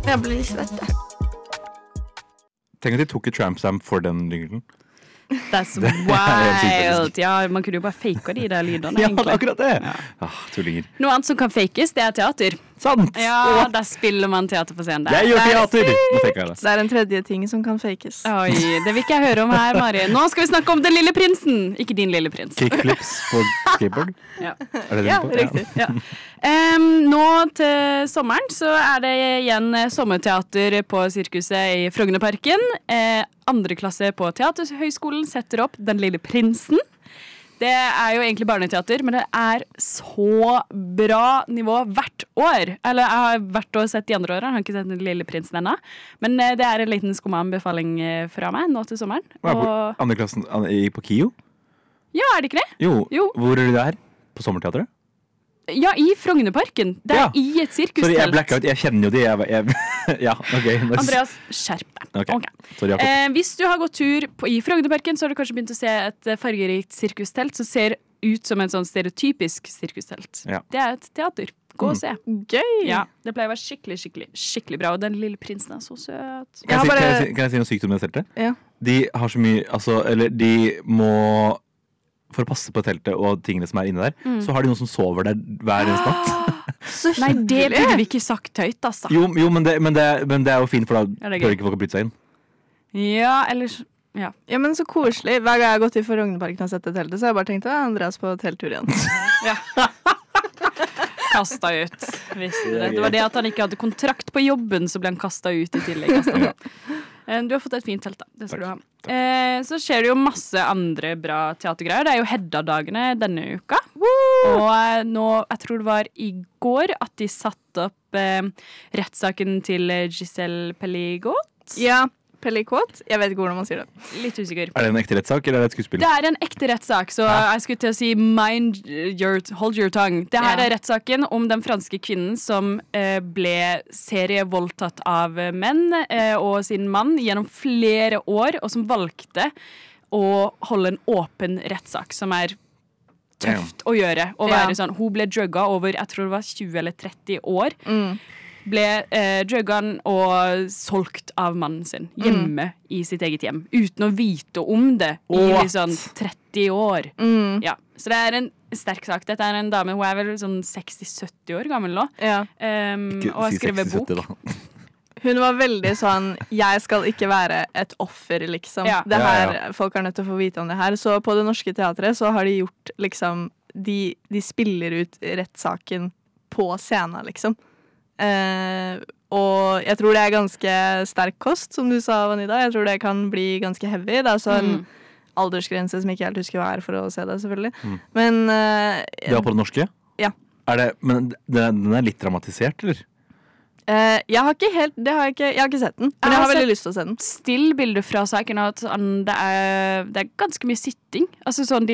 Jeg blir litt svett. Tenk at de tok et tramp-stamp for den lyden. That's wild. Ja, man kunne jo bare fake de der lydene, Ja, egentlig. akkurat det. Tullinger. Noe annet som kan fakes, det er teater. Sant! Ja, der spiller man teater på scenen. Jeg gjør teater! Nå tenker jeg det. Det er en tredje ting som kan fakes. Oi, det vil ikke jeg høre om her, Mari. Nå skal vi snakke om Den lille prinsen. Ikke din lille prins. Kickflips på skateboard? Ja. Er det det Ja, på? riktig. Ja. Nå til sommeren så er det igjen sommerteater på sirkuset i Frognerparken. Andre klasse på Teaterhøgskolen setter opp Den lille prinsen. Det er jo egentlig barneteater, men det er så bra nivå hvert år. Eller jeg har hvert år sett de andre årene, jeg har ikke sett Den lille prinsen ennå. Men det er en liten skumma-anbefaling fra meg nå til sommeren. Og Andre klassen på KIO? ja, er det ikke det? Jo. Hvor er det der? På sommerteatret? Ja, i Frognerparken. Det er Ja. i et Sorry, jeg sirkustelt. blacka ut. Jeg kjenner jo de. Ja, ok. Nice. Andreas, skjerp deg. Ok. Ok. Sorry, Jakob. Hvis du har gått tur i Frognerparken, så har du kanskje begynt å se et fargerikt sirkustelt som ser ut som en sånn stereotypisk sirkustelt. Ja. Det er et teater. Gå og se. Gøy! Ja, det pleier å være skikkelig bra. Og Den lille prinsen er så søt. Kan jeg si noe sykt om det teltet? Ja. De har så mye, eller de må, for å passe på teltet og tingene som er inne der, så har de noen som sover der hver eneste natt. Så Nei, det hyggelig. burde vi ikke sagt høyt, altså. Jo, men det er jo fint, for da Ja, det er gøy. prøver ikke folk å bryte seg inn. Ja, eller ja. Ja, men så koselig. Hver gang jeg har gått i Frognerparken og sett det teltet, så har jeg bare tenkt Andreas på telttur igjen. Kasta ut. Visste det. Det var det at han ikke hadde kontrakt på jobben, så ble han kasta ut i tillegg. Kastet. Du har fått et fint telt, da. Det skal du ha. Så skjer det jo masse andre bra teatergreier. Det er jo Hedda-dagene denne uka. Og nå, jeg tror det var i går, at de satte opp rettssaken til Giselle Pelligot. Ja, Pellicot. Jeg vet ikke hvordan man sier det. Litt usikker. Er det en ekte rettssak, eller er det et skuespill? Det er en ekte rettssak, så jeg skulle til å si hold your tongue. Det her er rettssaken om den franske kvinnen som ble serievoldtatt av menn og sin mann gjennom flere år, og som valgte å holde en åpen rettssak, som er tøft å gjøre. Å være sånn, hun ble drugga over, jeg tror det var 20 eller 30 år. Ble druggen og solgt av mannen sin hjemme i sitt eget hjem, uten å vite om det i liksom 30 år. Ja, så det er en sterk sak. Dette er en dame, hun er vel sånn 60-70 år gammel nå, Ja. og har skrevet bok. Hun var veldig sånn, jeg skal ikke være et offer, liksom. Ja. Det her, folk er nødt til å få vite om det her. Så på Det Norske Teatret så har de gjort, liksom, de spiller ut rettssaken på scenen, liksom. Og jeg tror det er ganske sterk kost, som du sa, Vanida. Jeg tror det kan bli ganske heavy. Det er også en aldersgrense som jeg ikke helt husker hva er for å se det, selvfølgelig. Men Det var på Det Norske? Ja. Men den er litt dramatisert, eller? jeg har ikke sett den, men jeg har veldig lyst til å se den. Stillbilder fra saken at det er ganske mye sitting. Altså sånn, de